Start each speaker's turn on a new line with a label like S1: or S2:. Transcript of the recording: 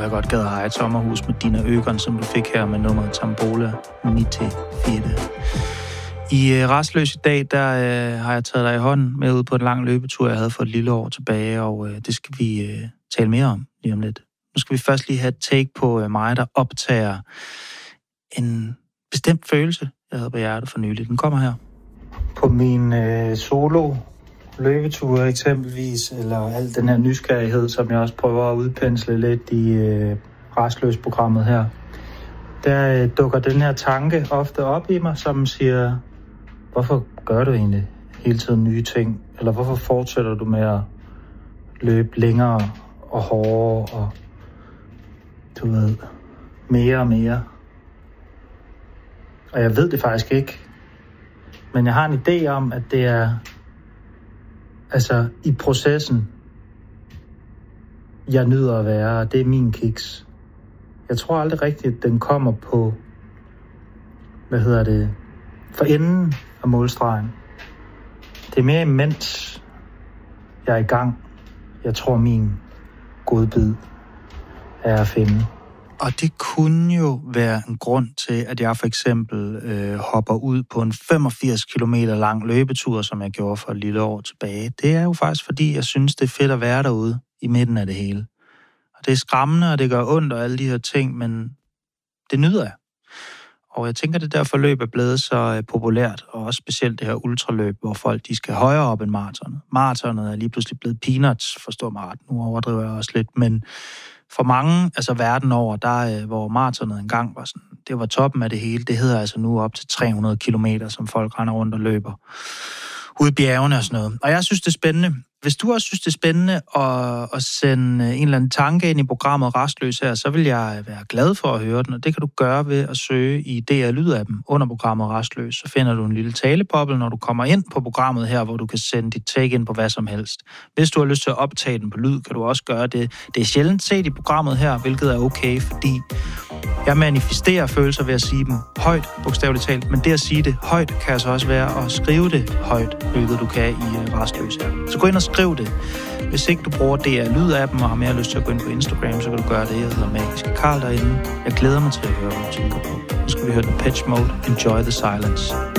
S1: der godt gad at have et sommerhus med Dina Øgeren, som du fik her med nummeret Tambola 9-4. I Rastløs i dag, der har jeg taget dig i hånden med ud på en lang løbetur, jeg havde for et lille år tilbage, og det skal vi tale mere om lige om lidt. Nu skal vi først lige have et take på mig, der optager en bestemt følelse, jeg havde på hjertet for nylig. Den kommer her. På min solo løbetur eksempelvis, eller al den her nysgerrighed, som jeg også prøver at udpensle lidt i Rastløs-programmet her, der dukker den her tanke ofte op i mig, som siger, hvorfor gør du egentlig hele tiden nye ting? Eller hvorfor fortsætter du med at løbe længere og hårdere og, du ved, mere og mere? Og jeg ved det faktisk ikke. Men jeg har en idé om, at det er altså i processen, jeg nyder at være, og det er min kiks. Jeg tror aldrig rigtigt, at den kommer på, for enden af målstregen. Det er mere imens jeg er i gang. Jeg tror, min godbid er at finde. Og det kunne jo være en grund til, at jeg for eksempel hopper ud på en 85 km lang løbetur, som jeg gjorde for et lille år tilbage. Det er jo faktisk, fordi jeg synes, det er fedt at være derude i midten af det hele. Og det er skræmmende, og det gør ondt og alle de her ting, men det nyder jeg. Og jeg tænker, det der forløb er blevet så populært, og også specielt det her ultraløb, hvor folk de skal højere op end maratonet. Maratonet er lige pludselig blevet peanuts, forstår mig ret. Nu overdriver jeg også lidt, men for mange, altså verden over, der hvor maratonet engang var sådan, det var toppen af det hele, det hedder altså nu op til 300 kilometer, som folk render rundt og løber ude i bjergene og sådan noget. Og jeg synes, det er spændende. Hvis du også synes, det er spændende at sende en eller anden tanke ind i programmet Rastløs her, så vil jeg være glad for at høre den, og det kan du gøre ved at søge i DR Lyd-appen under programmet Rastløs. Så finder du en lille taleboble, når du kommer ind på programmet her, hvor du kan sende dit take ind på hvad som helst. Hvis du har lyst til at optage den på lyd, kan du også gøre det. Det er sjældent set i programmet her, hvilket er okay, fordi jeg manifesterer følelser ved at sige dem højt, bogstaveligt talt, men det at sige det højt kan altså også være at skrive det højt, hvilket du kan i Rastløs her. Så gå ind og skriv det. Hvis ikke du bruger DR Lyd-appen og har mere lyst til at gå ind på Instagram, så kan du gøre det. Jeg hedder Magiske Karl derinde. Jeg glæder mig til at høre, hvad du tænker på. Nu skal vi høre Depeche Mode, Enjoy the Silence.